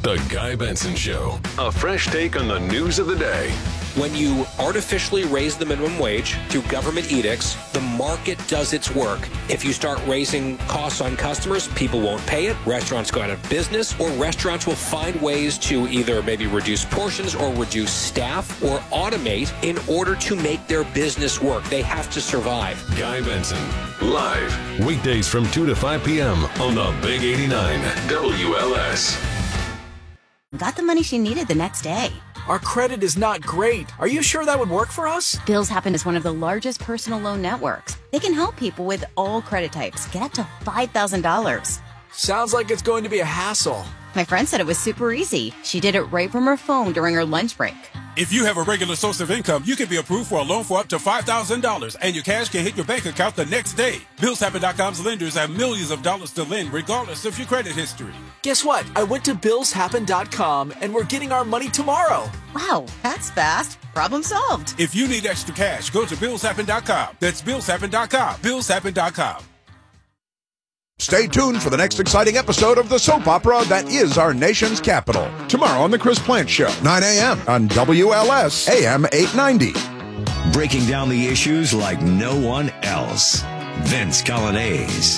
The Guy Benson Show. A fresh take on the news of the day. When you artificially raise the minimum wage through government edicts, the market does its work. If you start raising costs on customers, people won't pay it, restaurants go out of business, or restaurants will find ways to either maybe reduce portions or reduce staff or automate in order to make their business work. They have to survive. Guy Benson, live, weekdays from 2 to 5 p.m. on the Big 89 WLS. Got the money she needed the next day. Our credit is not great. Are you sure that would work for us? Bills Happen is one of the largest personal loan networks. They can help people with all credit types get up to $5,000. Sounds like it's going to be a hassle. My friend said it was super easy. She did it right from her phone during her lunch break. If you have a regular source of income, you can be approved for a loan for up to $5,000, and your cash can hit your bank account the next day. BillsHappen.com's lenders have millions of dollars to lend, regardless of your credit history. Guess what? I went to BillsHappen.com, and we're getting our money tomorrow. Wow, that's fast. Problem solved. If you need extra cash, go to BillsHappen.com. That's BillsHappen.com. BillsHappen.com. Stay tuned for the next exciting episode of the soap opera that is our nation's capital. Tomorrow on The Chris Plant Show, 9 a.m. on WLS AM 890. Breaking down the issues like no one else. Vince Colonnese.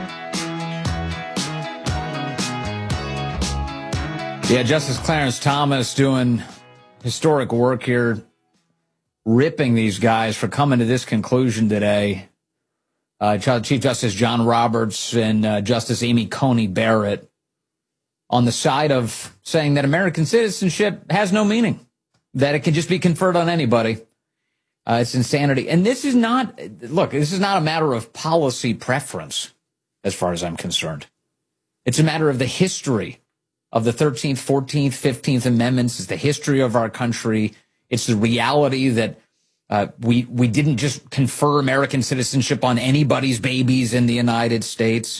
Yeah, Justice Clarence Thomas doing historic work here, ripping these guys for coming to this conclusion today. Chief Justice John Roberts and Justice Amy Coney Barrett on the side of saying that American citizenship has no meaning, that it can just be conferred on anybody. It's insanity. And this is not, look, this is not a matter of policy preference, as far as I'm concerned. It's a matter of the history of the 13th, 14th, 15th Amendments. It's the history of our country. It's the reality that we didn't just confer American citizenship on anybody's babies in the United States.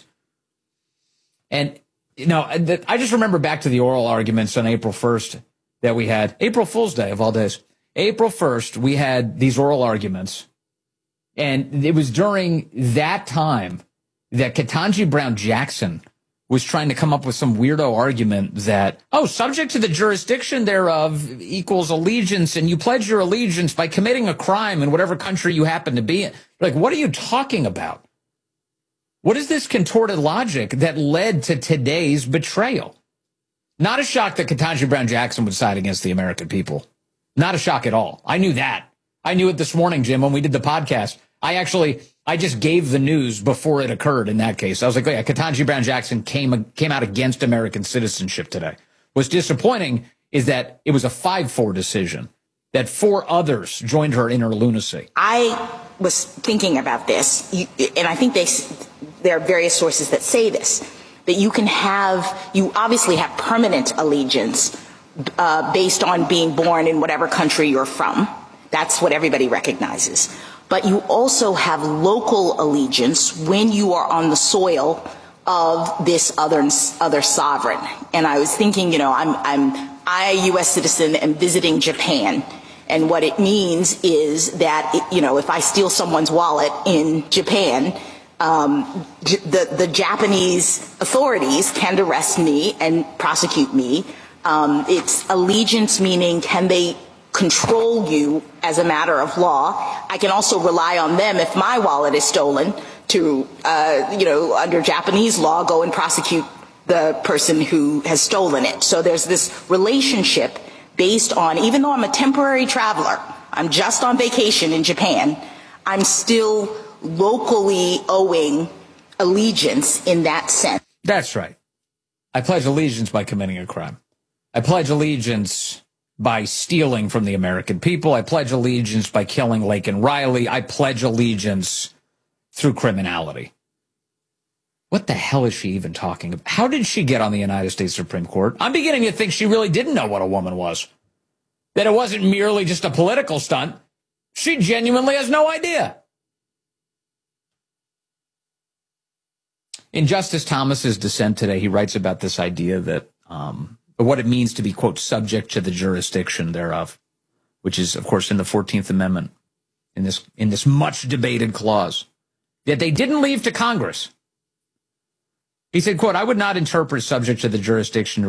And, you know, I just remember back to the oral arguments on April 1st that we had. April Fool's Day of all days. April 1st, we had these oral arguments. And it was during that time that Ketanji Brown Jackson was trying to come up with some weirdo argument that, subject to the jurisdiction thereof equals allegiance, and you pledge your allegiance by committing a crime in whatever country you happen to be in. Like, what are you talking about? What is this contorted logic that led to today's betrayal? Not a shock that Ketanji Brown Jackson would side against the American people. Not a shock at all. I knew that. I knew it this morning, Jim, when we did the podcast. I just gave the news before it occurred in that case. I was like, yeah, Ketanji Brown Jackson came out against American citizenship today. What's disappointing is that it was a 5-4 decision, that 4 others joined her in her lunacy. I was thinking about this, and I think there are various sources that say this, that you obviously have permanent allegiance based on being born in whatever country you're from. That's what everybody recognizes. But you also have local allegiance when you are on the soil of this other sovereign. And I was thinking, I, a U.S. citizen, am visiting Japan. And what it means is that, if I steal someone's wallet in Japan, the Japanese authorities can arrest me and prosecute me. It's allegiance, meaning can they control you as a matter of law. I can also rely on them if my wallet is stolen to, under Japanese law, go and prosecute the person who has stolen it. So there's this relationship based on, even though I'm a temporary traveler, I'm just on vacation in Japan, I'm still locally owing allegiance in that sense. That's right. I pledge allegiance by committing a crime. I pledge allegiance by stealing from the American people. I pledge allegiance by killing Laken Riley. I pledge allegiance through criminality. What the hell is she even talking about? How did she get on the United States Supreme Court? I'm beginning to think she really didn't know what a woman was. That it wasn't merely just a political stunt. She genuinely has no idea. In Justice Thomas's dissent today, he writes about this idea that what it means to be, quote, subject to the jurisdiction thereof, which is, of course, in the 14th Amendment, in this much debated clause, that they didn't leave to Congress. He said, quote, I would not interpret subject to the jurisdiction